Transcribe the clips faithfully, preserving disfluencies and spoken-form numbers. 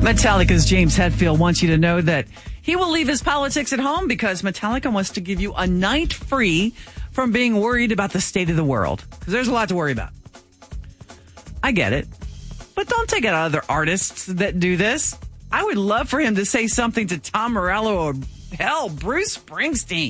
Metallica's James Hetfield wants you to know that he will leave his politics at home because Metallica wants to give you a night free from being worried about the state of the world. Because there's a lot to worry about. I get it. But don't take it out of other artists that do this. I would love for him to say something to Tom Morello or, hell, Bruce Springsteen.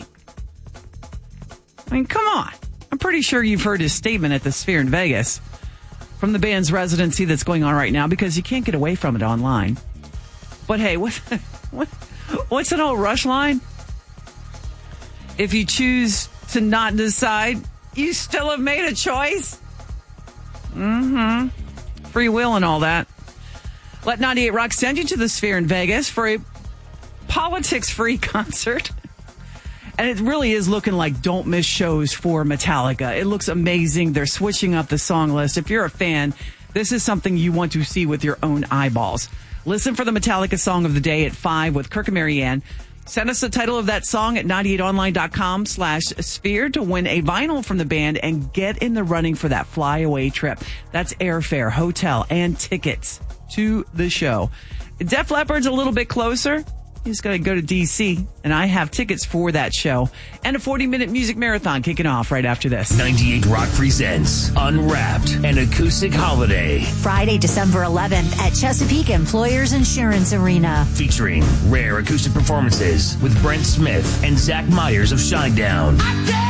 I mean, come on. I'm pretty sure you've heard his statement at the Sphere in Vegas from the band's residency that's going on right now because you can't get away from it online. But hey, what, what what's an old Rush line? If you choose to not decide, you still have made a choice. Mm-hmm. Free will and all that. Let ninety-eight Rock send you to the Sphere in Vegas for a politics-free concert. And it really is looking like don't miss shows for Metallica. It looks amazing. They're switching up the song list. If you're a fan, this is something you want to see with your own eyeballs. Listen for the Metallica song of the day at five with Kirk and Marianne. Send us the title of that song at ninety-eight online dot com slash sphere to win a vinyl from the band and get in the running for that flyaway trip. That's airfare, hotel, and tickets to the show. Def Leppard's a little bit closer. He's going to go to D C, and I have tickets for that show. And a forty-minute music marathon kicking off right after this. ninety-eight Rock presents Unwrapped, an acoustic holiday. Friday, December eleventh at Chesapeake Employers Insurance Arena. Featuring rare acoustic performances with Brent Smith and Zach Myers of Shinedown.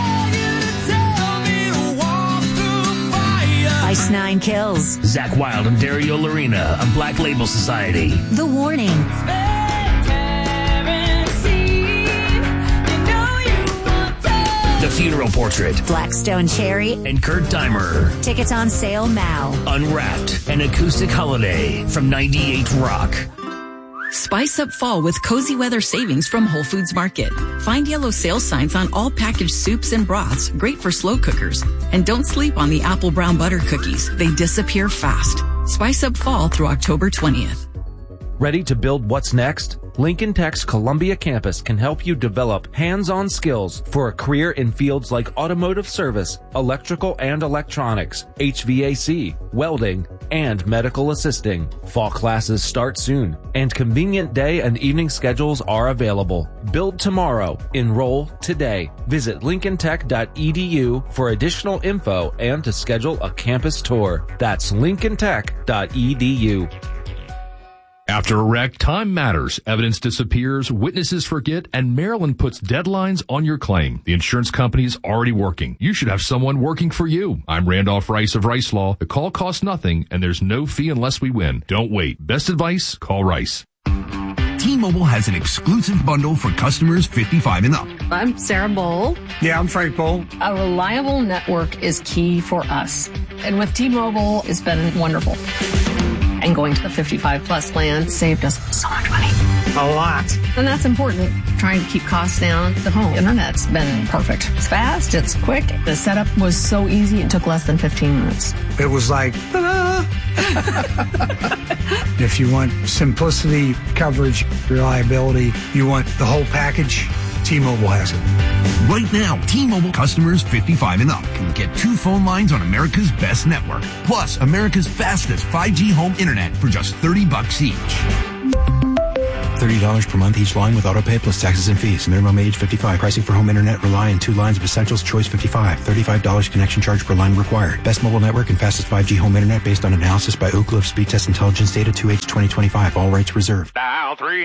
Ice Nine Kills. Zach Wilde and Dario Lorena of Black Label Society. The Warning. The Funeral Portrait. Blackstone Cherry. And Kurt Deimer. Tickets on sale now. Unwrapped, an acoustic holiday from ninety-eight Rock. Spice up fall with cozy weather savings from Whole Foods Market. Find yellow sale signs on all packaged soups and broths, great for slow cookers. And don't sleep on the apple brown butter cookies. They disappear fast. Spice up fall through October twentieth. Ready to build what's next? Lincoln Tech's Columbia campus can help you develop hands-on skills for a career in fields like automotive service, electrical and electronics, H V A C, welding, and medical assisting. Fall classes start soon, and convenient day and evening schedules are available. Build tomorrow. Enroll today. Visit lincoln tech dot e d u for additional info and to schedule a campus tour. That's lincoln tech dot e d u. After a wreck, time matters. Evidence disappears, witnesses forget, and Maryland puts deadlines on your claim. The insurance company is already working. You should have someone working for you. I'm Randolph Rice of Rice Law. The call costs nothing, and there's no fee unless we win. Don't wait. Best advice? Call Rice. T-Mobile has an exclusive bundle for customers fifty-five and up. I'm Sarah Bowl. Yeah, I'm Frank Bowl. A reliable network is key for us. And with T-Mobile, it's been wonderful. And going to the fifty-five plus plan saved us so much money. A lot. And that's important. Trying to keep costs down. The home internet's been perfect. It's fast. It's quick. The setup was so easy. It took less than fifteen minutes. It was like, ta-da! If you want simplicity, coverage, reliability, you want the whole package, T-Mobile has it. Right now, T-Mobile customers fifty-five and up can get two phone lines on America's best network, plus America's fastest five G home internet for just thirty bucks each. thirty dollars per month each line with autopay plus taxes and fees. Minimum age fifty-five. Pricing for home internet rely on two lines of Essentials Choice fifty-five. thirty-five dollars connection charge per line required. Best mobile network and fastest five G home internet based on analysis by Ookla of Speed Test Intelligence Data two H twenty twenty-five. All rights reserved. Dial three